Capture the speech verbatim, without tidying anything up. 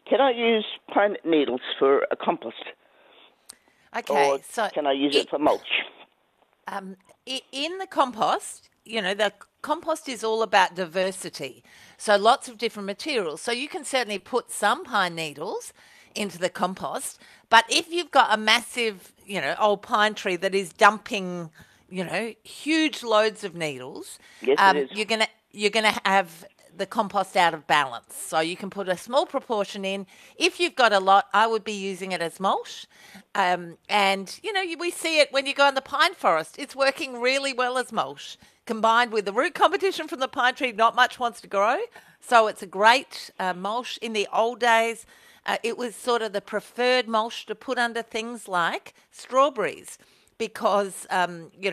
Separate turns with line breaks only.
Can I use pine needles for a compost?
Okay,
Or
so
can I use it,
it,
for mulch?
um, i- in the compost, you know, the compost is all about diversity. So lots of different materials. So you can certainly put some pine needles into the compost, but if you've got a massive, you know, old pine tree that is dumping, you know, huge loads of needles,
Yes, it
um,
is.
you're gonna you're gonna have the compost out of balance. So you can put a small proportion in. If you've got a lot, I would be using it as mulch. Um, and, you know, you, we see it when you go in the pine forest. It's working really well as mulch. Combined with the root competition from the pine tree, not much wants to grow. So it's a great uh, mulch. In the old days, uh, it was sort of the preferred mulch to put under things like strawberries because, um, you know,